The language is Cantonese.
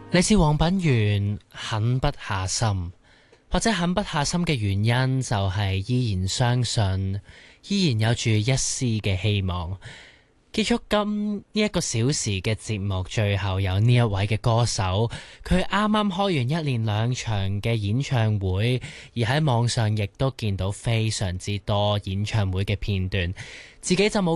嚟自黃品源，狠不下心，或者狠不下心嘅原因就係依然相信，依然有住一絲嘅希望。結束今呢一個小時嘅節目，最後有呢一位嘅歌手，佢啱啱開完一連兩場嘅演唱會，而喺網上亦都見到非常之多演唱會嘅片段，自己就冇